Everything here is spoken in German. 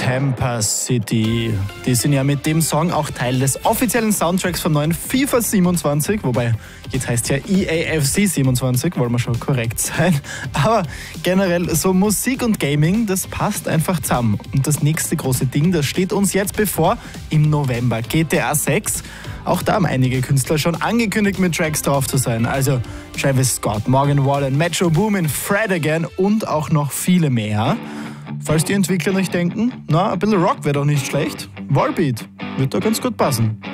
Tampa City. Die sind ja mit dem Song auch Teil des offiziellen Soundtracks vom neuen FIFA 27, wobei jetzt heißt ja EAFC 27, wollen wir schon korrekt sein. Aber generell so Musik und Gaming, das passt einfach zusammen. Und das nächste große Ding, das steht uns jetzt bevor im November, GTA 6. Auch da haben einige Künstler schon angekündigt, mit Tracks drauf zu sein. Also Travis Scott, Morgan Wallen, Metro Boomin, Fred Again und auch noch viele mehr. Falls die Entwickler nicht denken, na, ein bisschen Rock wäre doch nicht schlecht. Volbeat wird da ganz gut passen.